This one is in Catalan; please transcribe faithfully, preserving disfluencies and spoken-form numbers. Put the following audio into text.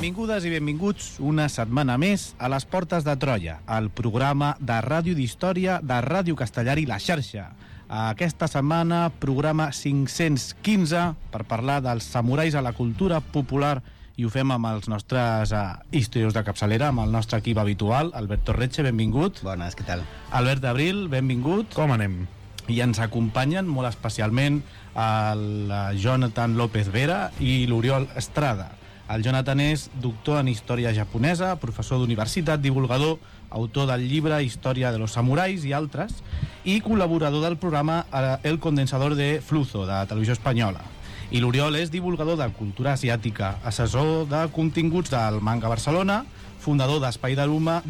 Benvingudes i benvinguts una setmana més a les Portes de Troia, el programa de ràdio d'història de Ràdio Castellar i la xarxa. Aquesta setmana, programa cinc-cents quinze, per parlar dels samurais a la cultura popular, i ho fem amb els nostres uh, historiadors de capçalera, amb el nostre equip habitual. Albert Torretxe, benvingut. Bones, què tal? Albert Abril, benvingut. Com anem? I ens acompanyen molt especialment el Jonathan López Vera i l'Oriol Estrada. El Jonathan és doctor en història japonesa, professor d'universitat, divulgador, autor del llibre Història de los Samurais i altres, i col·laborador del programa El Condensador de Fluzo, de Televisió Espanyola. I l'Oriol és divulgador de cultura asiàtica, assessor de continguts del Manga Barcelona, fundador d'Espai d'Aruma,